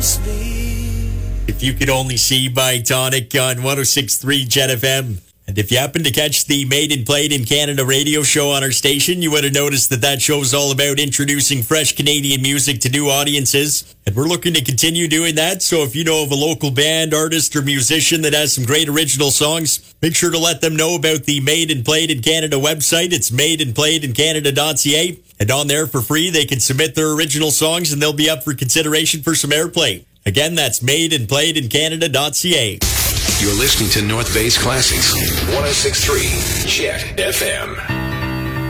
If You Could Only See by Tonic on 106.3 Jet FM. And if you happen to catch the Made and Played in Canada radio show on our station, you would have noticed that show is all about introducing fresh Canadian music to new audiences. And we're looking to continue doing that. So if you know of a local band, artist, or musician that has some great original songs, make sure to let them know about the Made and Played in Canada website. It's madeandplayedincanada.ca. And on there for free, they can submit their original songs and they'll be up for consideration for some airplay. Again, that's madeandplayedincanada.ca. You're listening to North Bay's Classics, 106.3 Jet FM.